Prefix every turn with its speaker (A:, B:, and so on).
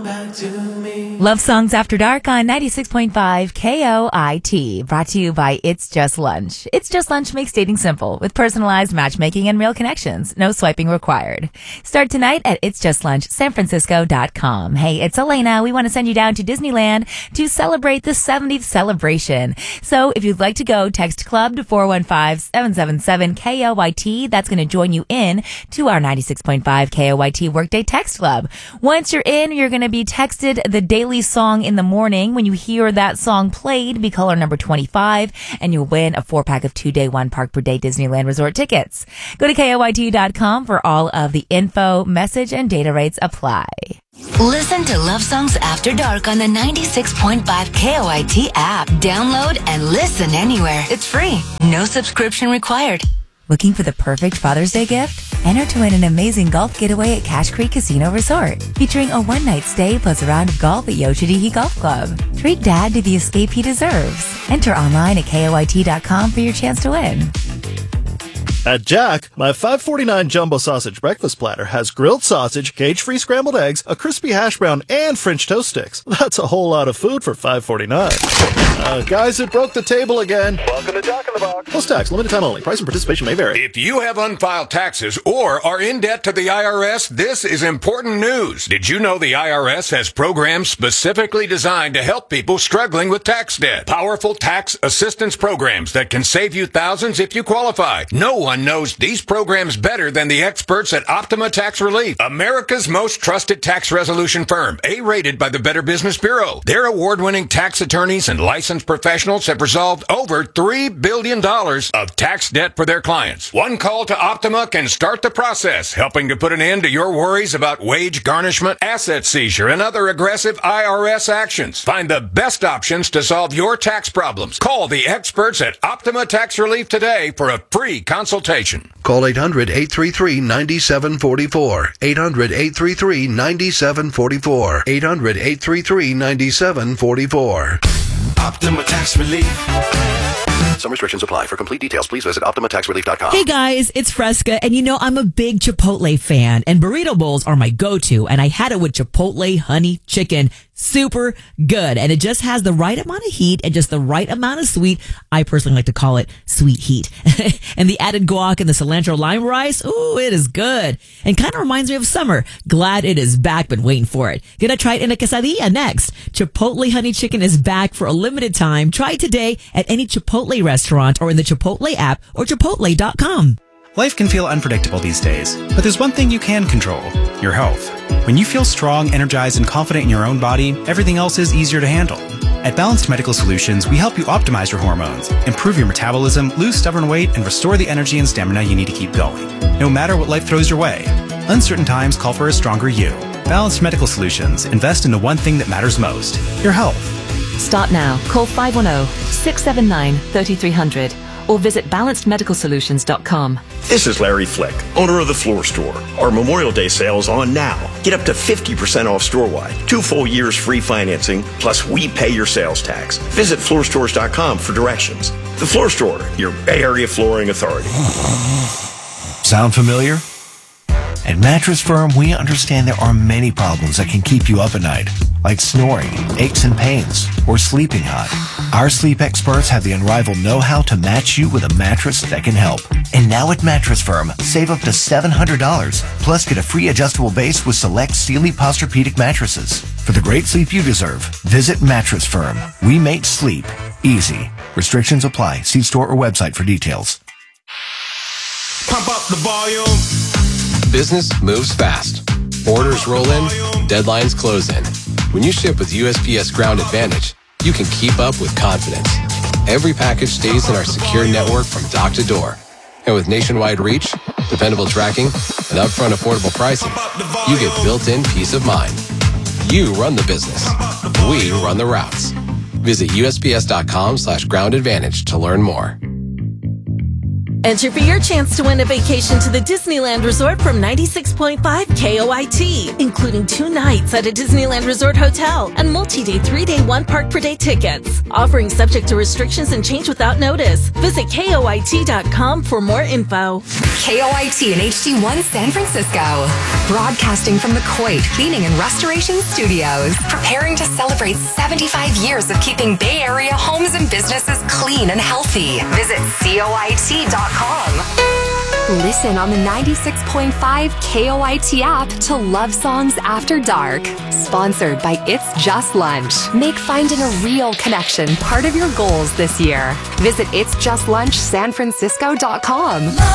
A: back to me.
B: Love Songs After Dark on 96.5 KOIT. Brought to you by It's Just Lunch. It's Just Lunch makes dating simple with personalized matchmaking and real connections. No swiping required. Start tonight at itsjustlunchsanfrancisco.com. Hey, it's Elena. We want to send you down to Disneyland to celebrate the 70th celebration. So if you'd like to go, text club to 415-777-KOIT. That's going to join you in to our 96.5 KOIT Workday Text Club. Once you're in, you're going to be texted the daily song in the morning. When you hear that song played, be caller number 25, and you'll win a 4-pack of 2-day, 1-park per day Disneyland Resort tickets. Go to KOIT.com for all of the info, message, and data rates apply.
C: Listen to Love Songs After Dark on the 96.5 KOIT app. Download and listen anywhere. It's free. No subscription required.
B: Looking for the perfect Father's Day gift? Enter to win an amazing golf getaway at Cache Creek Casino Resort, featuring a one-night stay plus a round of golf at Yoshidiki Golf Club. Treat Dad to the escape he deserves. Enter online at KOIT.com for your chance to win.
D: At Jack, my $5.49 jumbo sausage breakfast platter has grilled sausage, cage-free scrambled eggs, a crispy hash brown, and French toast sticks. That's a whole lot of food for $5.49. Guys, it broke the table again.
E: Welcome to Jack in the Box.
D: Plus tax, limited time only. Price and participation may vary.
F: If you have unfiled taxes or are in debt to the IRS, this is important news. Did you know the IRS has programs specifically designed to help people struggling with tax debt? Powerful tax assistance programs that can save you thousands if you qualify. No one knows these programs better than the experts at Optima Tax Relief, America's most trusted tax resolution firm, A-rated by the Better Business Bureau. Their award-winning tax attorneys and licensed professionals have resolved over $3 billion of tax debt for their clients. One call to Optima can start the process, helping to put an end to your worries about wage garnishment, asset seizure, and other aggressive IRS actions. Find the best options to solve your tax problems. Call the experts at Optima Tax Relief today for a free consultation.
G: Call 800-833-9744. 800-833-9744. 800-833-9744.
A: Optima Tax Relief.
G: Some restrictions apply. For complete details, please visit OptimaTaxRelief.com.
H: Hey guys, it's Fresca, and you know I'm a big Chipotle fan, and burrito bowls are my go-to, and I had it with Chipotle honey chicken. Super good, and it just has the right amount of heat and just the right amount of sweet. I personally like to call it sweet heat. And the added guac and the cilantro lime rice, ooh, it is good. And kind of reminds me of summer. Glad it is back, been waiting for it. Gonna try it in a quesadilla next. Chipotle honey chicken is back for a limited time. Try it today at any Chipotle restaurant or in the Chipotle app or chipotle.com.
I: Life can feel unpredictable these days, but there's one thing you can control: your health. When you feel strong, energized, and confident in your own body, everything else is easier to handle. At Balanced Medical Solutions, we help you optimize your hormones, improve your metabolism, lose stubborn weight, and restore the energy and stamina you need to keep going, no matter what life throws your way. Uncertain times call for a stronger you. Balanced Medical Solutions. Invest in the one thing that matters most: your health.
J: Start now. Call 510-679-3300 or visit balancedmedicalsolutions.com.
K: This is Larry Flick, owner of The Floor Store. Our Memorial Day sale is on now. Get up to 50% off store-wide, 2 full years free financing, plus we pay your sales tax. Visit floorstores.com for directions. The Floor Store, your Bay Area flooring authority.
L: Sound familiar? At Mattress Firm, we understand there are many problems that can keep you up at night, like snoring, aches and pains, or sleeping hot. Our sleep experts have the unrivaled know-how to match you with a mattress that can help. And now at Mattress Firm, save up to $700, plus get a free adjustable base with select Sealy Posturepedic mattresses. For the great sleep you deserve, visit Mattress Firm. We make sleep easy. Restrictions apply. See store or website for details.
A: Pump up the volume.
M: Business moves fast. Orders roll in, deadlines close in. When you ship with USPS Ground Advantage, you can keep up with confidence. Every package stays in our secure network from dock to door. And with nationwide reach, dependable tracking, and upfront affordable pricing, you get built-in peace of mind. You run the business. We run the routes. Visit USPS.com/groundadvantage to learn more.
E: Enter for your chance to win a vacation to the Disneyland Resort from 96.5 KOIT, including 2 nights at a Disneyland Resort hotel and multi-day 3-day 1 park per day tickets. Offering subject to restrictions and change without notice. Visit KOIT.com for more info.
C: KOIT and HD1 San Francisco. Broadcasting from the Coit Cleaning and Restoration Studios. Preparing to celebrate 75 years of keeping Bay Area homes and businesses clean and healthy. Visit KOIT.com. Listen on the 96.5 KOIT app to Love Songs After Dark. Sponsored by It's Just Lunch. Make finding a real connection part of your goals this year. Visit itsjustlunchsanfrancisco.com.